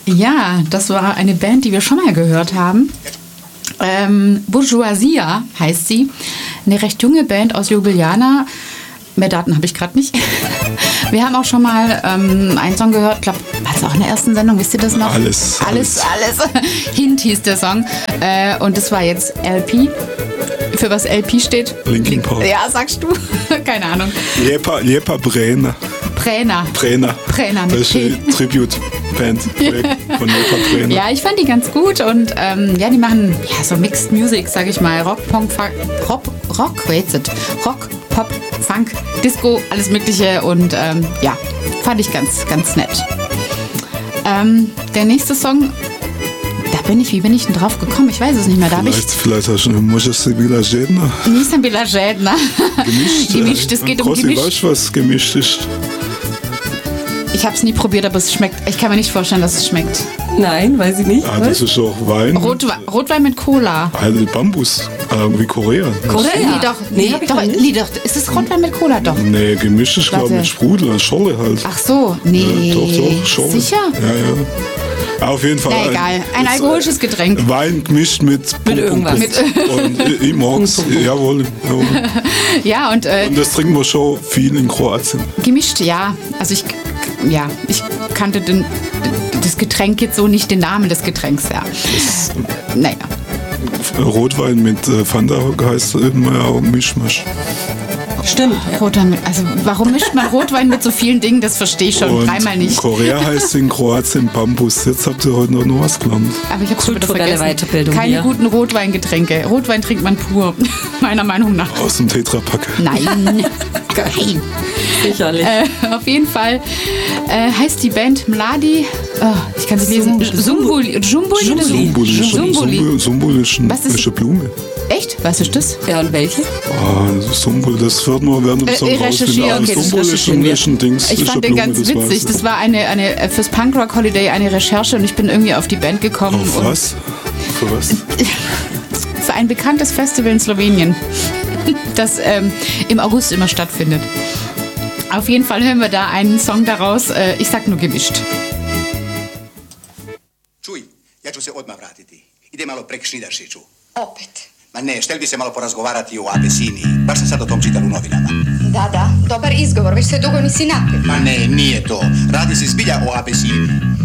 Ja, das war eine Band, die wir schon mal gehört haben. Bourgeoisia heißt sie. Eine recht junge Band aus Ljubljana. Mehr Daten habe ich gerade nicht. Wir haben auch schon mal einen Song gehört, ich glaube, war es auch in der ersten Sendung, wisst ihr das noch? Alles. Hint hieß der Song. Und das war jetzt LP. Für was LP steht? Linkin Park. Ja, sagst du? Keine Ahnung. Lijepa Brena. Prena Das ist die Tribute-Band von Lijepa Brena. Ja, ich fand die ganz gut und ja, die machen ja so Mixed Music, sag ich mal. Rock, Pop, Funk, Disco, alles Mögliche und ja, fand ich ganz, ganz nett. Der nächste Song, wie bin ich denn drauf gekommen? Ich weiß es nicht mehr. Vielleicht hast du eine Možeš bila žedna. Nisam bila žedna. Gemischt, es geht um gemischt. Weißt du, was gemischt ist? Ich habe es nie probiert, aber es schmeckt. Ich kann mir nicht vorstellen, dass es schmeckt. Nein, weiß ich nicht. Das ist auch Wein. Rotwein mit Cola. Also Bambus, wie Korea. Nee, doch. Ist es Rotwein mit Cola? Doch. Nee, gemischt ist, glaube ich, mit Sprudel und Scholle halt. Ach so, nee. Doch, Scholle. Sicher? Ja. Auf jeden Fall. Na egal, ein alkoholisches Getränk. Wein gemischt mit irgendwas. Und ich mag's. Jawohl. Ja, und das trinken wir schon viel in Kroatien. Gemischt, ja. Also ich kannte das Getränk jetzt so nicht, den Namen des Getränks, ja. Naja. Rotwein mit Fanta heißt immer auch Mischmasch. Stimmt. Ja. Rotwein warum mischt man Rotwein mit so vielen Dingen? Das verstehe ich schon dreimal nicht. Korea heißt in Kroatien Bambus. Jetzt habt ihr heute noch was gelernt. Aber ich habe schon wieder Kulturelle vergessen. Weiterbildung Keine hier. guten Rotweingetränke. Rotwein trinkt man pur, meiner Meinung nach. Aus dem Tetrapack. Nein. Nein. Sicherlich. Auf jeden Fall heißt die Band Mladi, ich kann sie lesen, Zumbuli. Sumbul ist eine Blume. Echt? Weißt du das? Ja, und welche? Sumbul, das wird man während dem Song rausfinden. Sumbul ist ein Dings. Ich fand den ganz witzig. Das war eine fürs Punkrock Holiday eine Recherche und ich bin irgendwie auf die Band gekommen. Auf was? Für was? Für ein bekanntes Festival in Slowenien, das im August immer stattfindet. Auf jeden Fall hören wir da einen Song daraus. Ich sag nur gemischt. Čuj, ja ću se odmah vratiti. Ide malo prek Šnidaršiću. Opet. Ma ne, štel bi se malo porazgovarati o Abesini. Baš sam sad o tom čital u novinama. Da, dobar izgovor, već se dugo nisi napio. Ma ne, nije to. Radi se zbilja o Abesini.